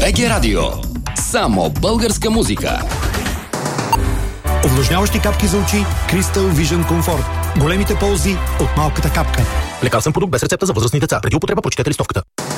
БГ Радио. Само българска музика. Увлажняващи капки за очи Crystal Vision Comfort. Големите ползи от малката капка. Лекарствен продукт без рецепта за възрастни деца. Преди употреба прочетете листовката.